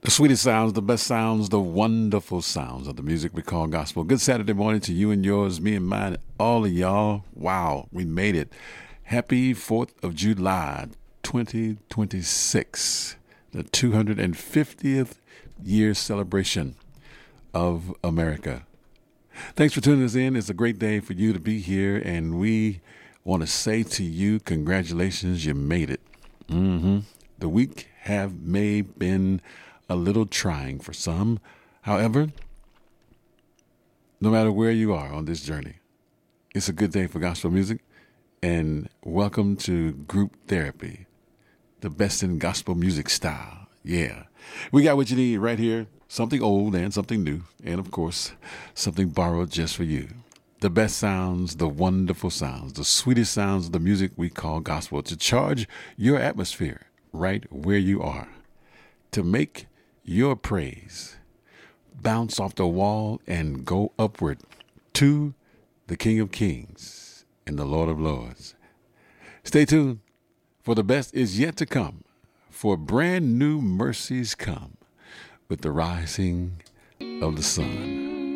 The sweetest sounds, the best sounds, the wonderful sounds of the music we call gospel. Good Saturday morning to you and yours, me and mine, all of y'all. Wow, we made it. Happy 4th of July, 2026, the 250th year celebration of America. Thanks for tuning us in. It's a great day for you to be here, and we want to say to you, congratulations, you made it. The week may been a little trying for some. However, no matter where you are on this journey, it's a good day for gospel music, and welcome to Group Therapy, the best in gospel music style. Yeah, we got what you need right here, something old and something new, and of course, something borrowed just for you. The best sounds, the wonderful sounds, the sweetest sounds of the music we call gospel to charge your atmosphere right where you are, to make your praise bounce off the wall and go upward to the King of Kings and the Lord of Lords. Stay tuned, for the best is yet to come, for brand new mercies come with the rising of the sun.